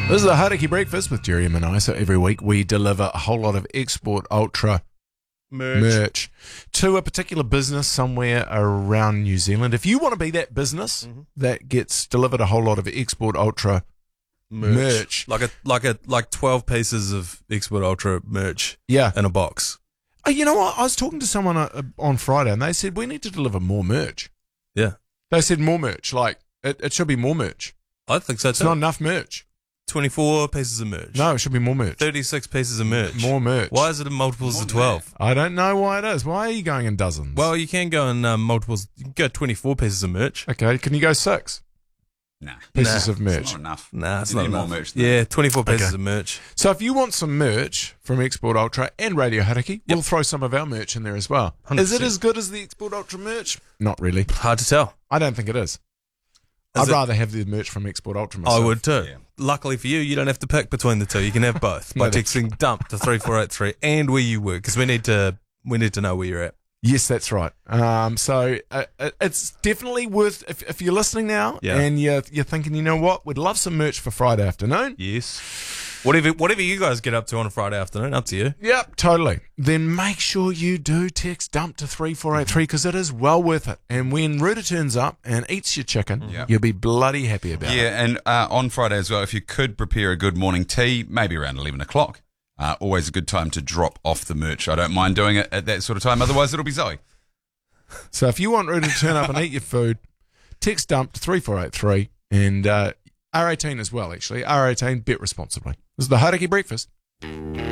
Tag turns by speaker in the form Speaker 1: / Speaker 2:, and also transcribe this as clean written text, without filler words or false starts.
Speaker 1: This is the Hauraki Breakfast with Jerry and Manai. So every week we deliver a whole lot of Export Ultra merch to a particular business somewhere around New Zealand. If you want to be that business that gets delivered a whole lot of Export Ultra merch.
Speaker 2: Like 12 pieces of Export Ultra merch
Speaker 1: Yeah.
Speaker 2: in a box.
Speaker 1: Oh, you know what? I was talking to someone on Friday and they said we need to deliver more merch.
Speaker 2: Yeah.
Speaker 1: They said more merch. Like, it should be more merch.
Speaker 2: I think so
Speaker 1: It's
Speaker 2: too.
Speaker 1: not enough merch.
Speaker 2: 24 pieces of merch.
Speaker 1: No, it should be more merch.
Speaker 2: 36 pieces of merch.
Speaker 1: More merch.
Speaker 2: Why is it in multiples of 12?
Speaker 1: I don't know why it is. Why are you going in dozens?
Speaker 2: Well, you can go in multiples. You can go 24 pieces of merch.
Speaker 1: Okay, can you go 6
Speaker 3: Nah.
Speaker 1: pieces of
Speaker 3: It's
Speaker 1: merch?
Speaker 3: not enough.
Speaker 2: Nah, it's
Speaker 3: You
Speaker 2: not
Speaker 3: need
Speaker 2: enough.
Speaker 3: more merch than
Speaker 2: Yeah, 24 pieces
Speaker 1: Okay.
Speaker 2: of merch.
Speaker 1: So if you want some merch from Export Ultra and Radio Hauraki, we'll throw some of our merch in there as well.
Speaker 2: 100%.
Speaker 1: Is it as good as the Export Ultra merch? Not really.
Speaker 2: Hard to tell.
Speaker 1: I don't think it is.
Speaker 2: Is
Speaker 1: I'd
Speaker 2: it-
Speaker 1: rather have the merch from Export Ultra myself.
Speaker 2: I would too.
Speaker 3: Yeah.
Speaker 2: Luckily for you, you don't have to pick between the two. You can have both by
Speaker 1: No, that's
Speaker 2: texting dump to 3483 and where you work, because we need to know where you're at.
Speaker 1: Yes, that's right. So it's definitely worth, if you're listening now
Speaker 2: Yeah.
Speaker 1: and you're thinking, you know what, we'd love some merch for Friday afternoon.
Speaker 2: Yes. Whatever you guys get up to on a Friday afternoon, up to you.
Speaker 1: Yep, totally. Then make sure you do text dump to 3483 because it is well worth it. And when Ruta turns up and eats your chicken,
Speaker 3: Yeah.
Speaker 1: you'll be bloody happy about it.
Speaker 3: Yeah, and on Friday as well, if you could prepare a good morning tea, maybe around 11 o'clock. Always a good time to drop off the merch. I don't mind doing it at that sort of time. Otherwise, it'll be Zoe.
Speaker 1: So if you want Ruta to turn up and eat your food, text dump to 3483 and R18 as well, actually. R18, bet responsibly. This is the Hauraki Breakfast.